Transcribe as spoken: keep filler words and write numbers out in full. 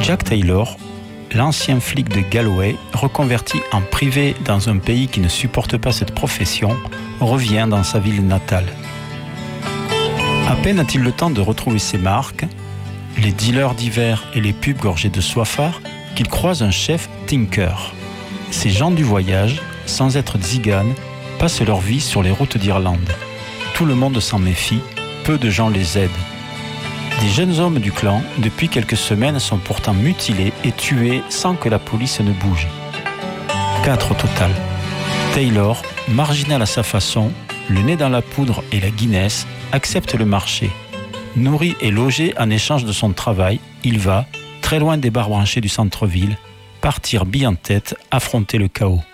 Jack Taylor, l'ancien flic de Galway, reconverti en privé dans un pays qui ne supporte pas cette profession, revient dans sa ville natale. À peine a-t-il le temps de retrouver ses marques, les dealers d'hiver et les pubs gorgés de soifard, qu'il croise un chef Tinker. Ces gens du voyage, sans être tziganes, passent leur vie sur les routes d'Irlande. Tout le monde s'en méfie, peu de gens les aident. Des jeunes hommes du clan, depuis quelques semaines, sont pourtant mutilés et tués sans que la police ne bouge. Quatre au total. Taylor, marginal à sa façon, le nez dans la poudre et la Guinness, accepte le marché. Nourri et logé en échange de son travail, il va, très loin des bars branchés du centre-ville, partir bille en tête, affronter le chaos.